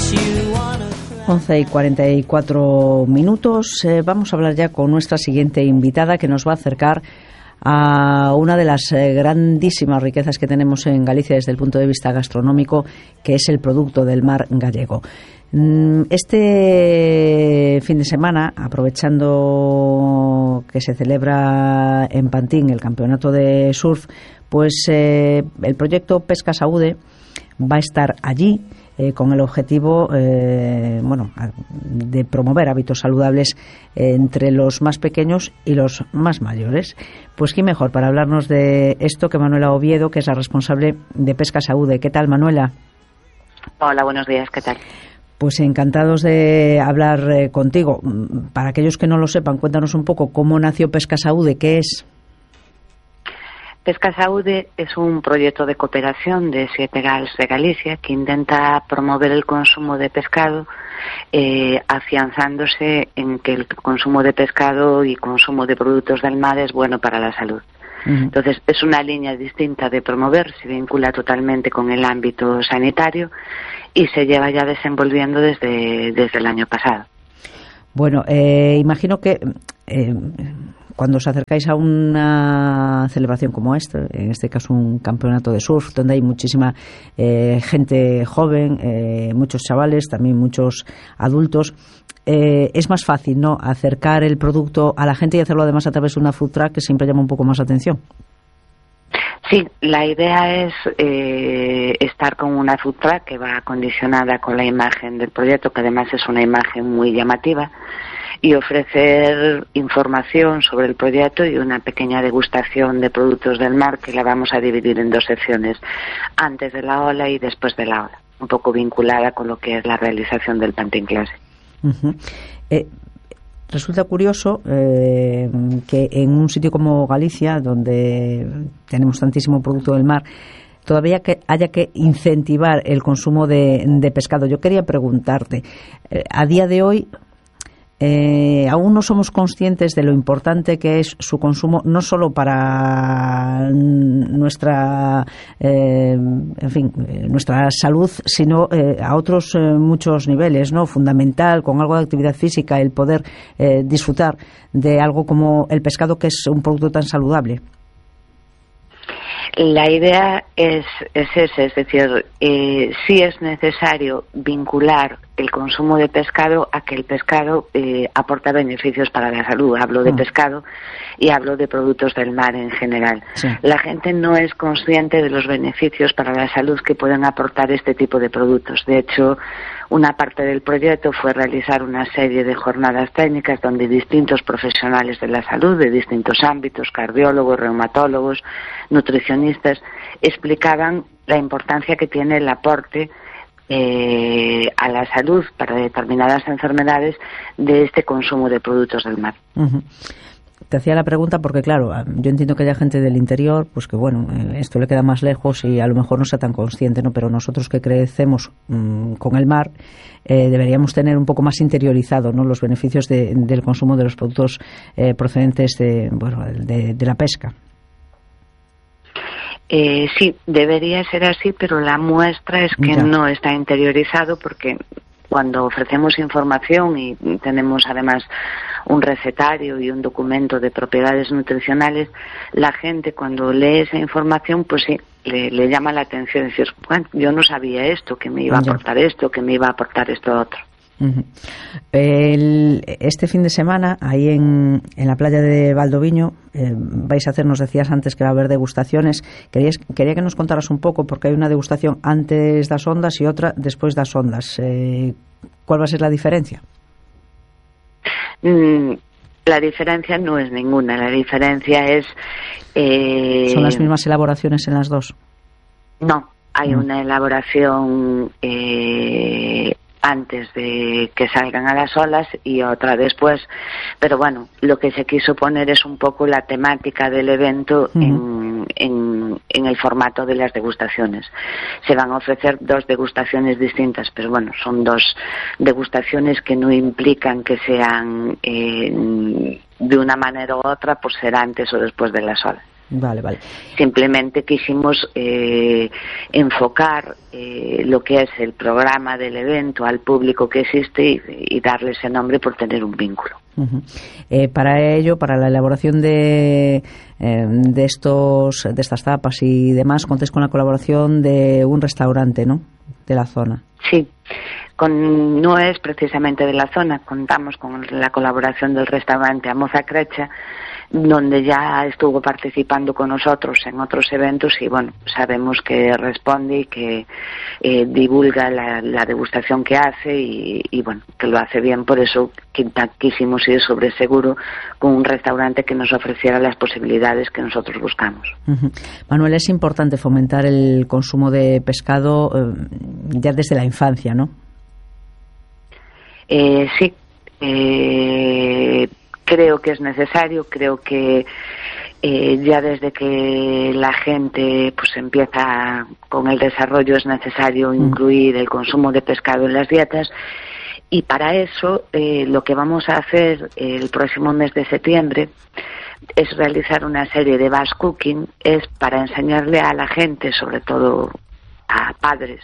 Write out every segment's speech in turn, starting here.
11:44. Vamos a hablar ya con nuestra siguiente invitada, que nos va a acercar a una de las grandísimas riquezas que tenemos en Galicia desde el punto de vista gastronómico, que es el producto del mar gallego. Este fin de semana, aprovechando que se celebra en Pantín el campeonato de surf, pues el proyecto Pesca Saúde va a estar allí con el objetivo de promover hábitos saludables entre los más pequeños y los más mayores. Pues quién mejor para hablarnos de esto que Manuela Oviedo, que es la responsable de Pesca Saúde. ¿Qué tal, Manuela? Hola, buenos días, ¿qué tal? Pues encantados de hablar contigo. Para aquellos que no lo sepan, cuéntanos un poco cómo nació Pesca Saúde, ¿qué es? Pesca Saúde es un proyecto de cooperación de 7 GALs de Galicia que intenta promover el consumo de pescado, afianzándose en que el consumo de pescado y consumo de productos del mar es bueno para la salud. Entonces, es una línea distinta de promover, se vincula totalmente con el ámbito sanitario y se lleva ya desenvolviendo desde el año pasado. Bueno, imagino que cuando os acercáis a una celebración como esta, en este caso un campeonato de surf, donde hay muchísima gente joven, muchos chavales, también muchos adultos, es más fácil, ¿no?, acercar el producto a la gente y hacerlo además a través de una food truck, que siempre llama un poco más atención. Sí, la idea es estar con una food truck que va acondicionada con la imagen del proyecto, que además es una imagen muy llamativa, y ofrecer información sobre el proyecto y una pequeña degustación de productos del mar, que la vamos a dividir en 2 secciones, antes de la ola y después de la ola, un poco vinculada con lo que es la realización del Pantín Classic. Resulta curioso que en un sitio como Galicia, donde tenemos tantísimo producto del mar, todavía que haya que incentivar el consumo de pescado. Yo quería preguntarte, a día de hoy aún no somos conscientes de lo importante que es su consumo, no solo para nuestra nuestra salud, sino a otros muchos niveles, ¿no? Fundamental, con algo de actividad física, el poder disfrutar de algo como el pescado, que es un producto tan saludable. La idea es esa, es decir, sí es necesario vincular el consumo de pescado a que el pescado aporta beneficios para la salud. Hablo de pescado y hablo de productos del mar en general. Sí. La gente no es consciente de los beneficios para la salud que pueden aportar este tipo de productos. De hecho, una parte del proyecto fue realizar una serie de jornadas técnicas donde distintos profesionales de la salud, de distintos ámbitos, cardiólogos, reumatólogos, nutricionistas, explicaban la importancia que tiene el aporte a la salud para determinadas enfermedades de este consumo de productos del mar. Te hacía la pregunta porque, claro, yo entiendo que haya gente del interior, pues que, bueno, esto le queda más lejos y a lo mejor no sea tan consciente, ¿no? Pero nosotros que crecemos con el mar, deberíamos tener un poco más interiorizado, ¿no?, los beneficios del consumo de los productos procedentes de la pesca. Sí, debería ser así, pero la muestra es que no está interiorizado, porque cuando ofrecemos información y tenemos además un recetario y un documento de propiedades nutricionales, la gente cuando lee esa información, pues sí, le llama la atención, decir, bueno, yo no sabía esto, que me iba a aportar esto, que me iba a aportar esto otro. Este fin de semana, ahí en la playa de Valdoviño, vais a hacer, nos decías antes que va a haber degustaciones. Quería que nos contaras un poco, porque hay una degustación antes das ondas y otra después das ondas. ¿Cuál va a ser la diferencia? La diferencia no es ninguna. La diferencia es... ¿Son las mismas elaboraciones en las dos? No, hay una elaboración antes de que salgan a las olas y otra después, pero bueno, lo que se quiso poner es un poco la temática del evento en el formato de las degustaciones. Se van a ofrecer 2 degustaciones distintas, pero bueno, son 2 degustaciones que no implican que sean de una manera u otra por ser antes o después de las olas. Vale. Simplemente quisimos enfocar lo que es el programa del evento al público que existe y darle ese nombre por tener un vínculo. Uh-huh. Para ello, para la elaboración de estas tapas y demás, contéis con la colaboración de un restaurante, ¿no?, de la zona. Sí, no es precisamente de la zona, contamos con la colaboración del restaurante Amoza Crecha, donde ya estuvo participando con nosotros en otros eventos y bueno, sabemos que responde y que divulga la degustación que hace y bueno, que lo hace bien. Por eso quisimos ir sobre seguro con un restaurante que nos ofreciera las posibilidades que nosotros buscamos. Uh-huh. Manuel, es importante fomentar el consumo de pescado ya desde la infancia, ¿no? Sí, creo que es necesario, creo que ya desde que la gente pues empieza con el desarrollo es necesario incluir el consumo de pescado en las dietas, y para eso lo que vamos a hacer el próximo mes de septiembre es realizar una serie de batch cooking, es para enseñarle a la gente, sobre todo a padres,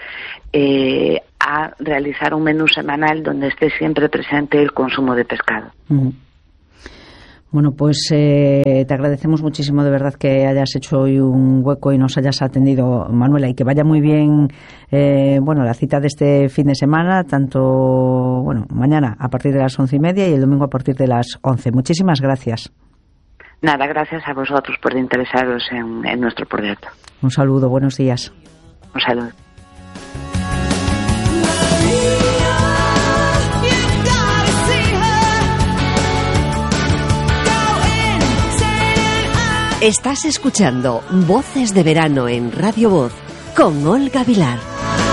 a realizar un menú semanal donde esté siempre presente el consumo de pescado. Bueno, pues te agradecemos muchísimo de verdad que hayas hecho hoy un hueco y nos hayas atendido, Manuela, y que vaya muy bien la cita de este fin de semana, tanto mañana a partir de las 11:30 y el domingo a partir de las 11. Muchísimas gracias. Nada, gracias a vosotros por interesaros en nuestro proyecto. Un saludo, buenos días. Un saludo. Estás escuchando Voces de Verano en Radio Voz con Olga Vilar.